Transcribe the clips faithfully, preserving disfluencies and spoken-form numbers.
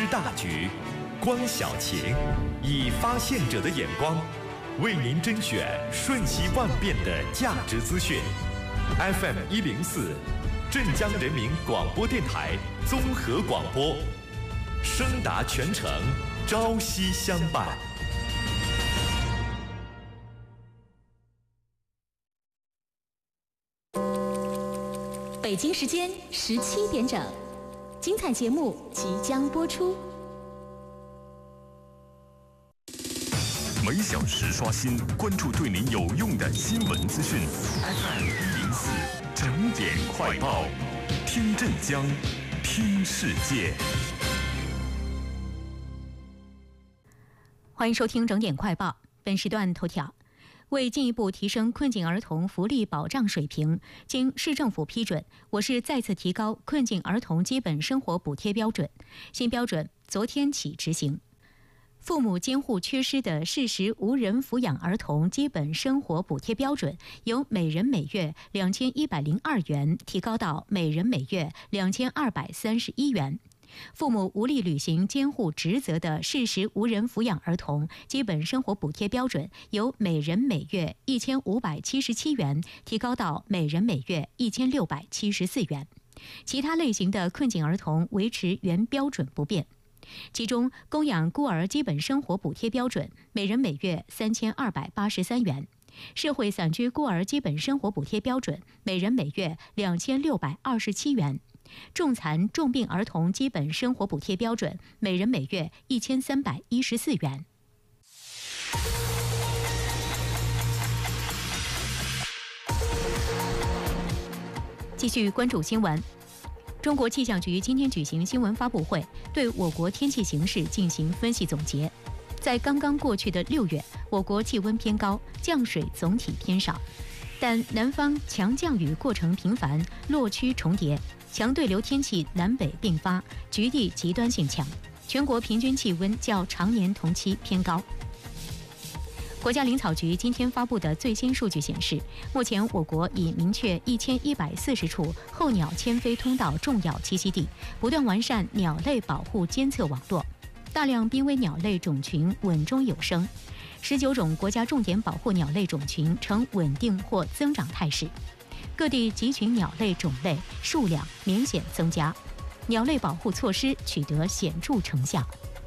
大局，观小情，以发现者的眼光，为您甄选瞬息万变的价值资讯。F M 一零四，镇江人民广播电台综合广播，声达全城，朝夕相伴。 北京时间十七点整，精彩节目即将播出。 每小时刷新，关注对您有用的新闻资讯。F M 一零四整点快报，听镇江，听世界。 欢迎收听整点快报。本时段头条：为进一步提升困境儿童福利保障水平，经市政府批准，我市再次提高困境儿童基本生活补贴标准。新标准昨天起执行。父母监护缺失的事实无人抚养儿童基本生活补贴标准由每人每月两千一百零二元提高到每人每月两千二百三十一元。父母无力履行监护职责的事实无人抚养儿童基本生活补贴标准由每人每月一千五百七十七元提高到每人每月一千六百七十四元。其他类型的困境儿童维持原标准不变。其中，供养孤儿基本生活补贴标准每人每月三千二百八十三元，社会散居孤儿基本生活补贴标准每人每月两千六百二十七元，重残重病儿童基本生活补贴标准每人每月一千三百一十四元。继续关注新闻。中国气象局今天举行新闻发布会，对我国天气形势进行分析总结。在刚刚过去的六月，我国气温偏高，降水总体偏少，但南方强降雨过程频繁，落区重叠，强对流天气南北并发，局地极端性强，全国平均气温较常年同期偏高。国家林草局今天发布的最新数据显示，目前我国已明确一千一百四十处候鸟迁飞通道重要栖息地，不断完善鸟类保护监测网络，大量濒危鸟类种群稳中有升，十九种国家重点保护鸟类种群呈稳定或增长态势，各地集群鸟类种类数量明显增加，鸟类保护措施取得显著成效。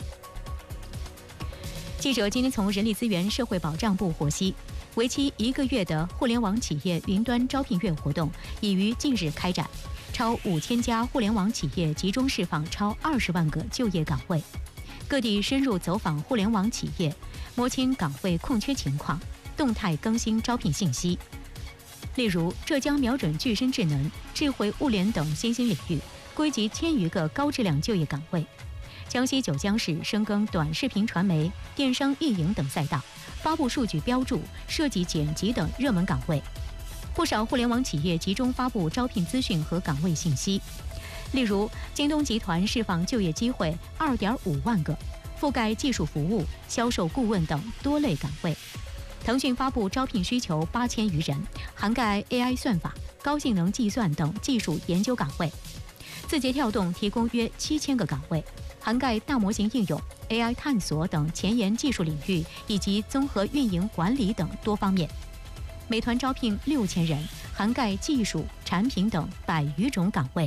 记者今天从人力资源社会保障部获悉，为期一个月的互联网企业云端招聘月活动已于近日开展，超五千家互联网企业集中释放超二十万个就业岗位，各地深入走访互联网企业，摸清岗位空缺情况，动态更新招聘信息。例如，浙江瞄准具身智能、智慧物联等新兴领域，归集千余个高质量就业岗位。江西九江市深耕短视频传媒、电商运营等赛道，发布数据标注、设计剪辑等热门岗位。不少互联网企业集中发布招聘资讯和岗位信息。例如，京东集团释放就业机会二点五万个，覆盖技术服务、销售顾问等多类岗位。腾讯发布招聘需求八千余人，涵盖 A I 算法、高性能计算等技术研究岗位。字节跳动提供约七千个岗位，涵盖大模型应用、A I 探索等前沿技术领域，以及综合运营管理等多方面。美团招聘六千人，涵盖技术、产品等百余种岗位。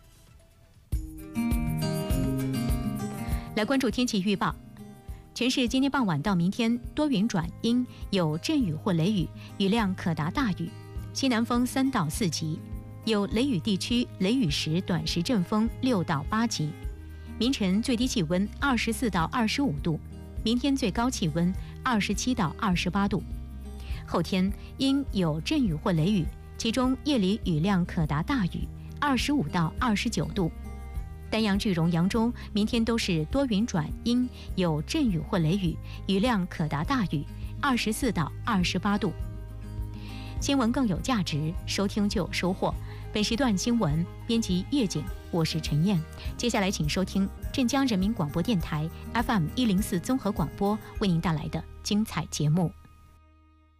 来关注天气预报，全市今天傍晚到明天多云转阴，有阵雨或雷雨，雨量可达大雨，西南风三到四级，有雷雨地区雷雨时短时阵风六到八级。明晨最低气温二十四到二十五度，明天最高气温二十七到二十八度。后天因有阵雨或雷雨，其中夜里雨量可达大雨，二十五到二十九度。丹阳、句容、扬州明天都是多云转阴，有阵雨或雷雨，雨量可达大雨，二十四到二十八度。新闻更有价值，收听就有收获。本时段新闻编辑叶景，我是陈燕。接下来请收听镇江人民广播电台 F M 一零四综合广播为您带来的精彩节目。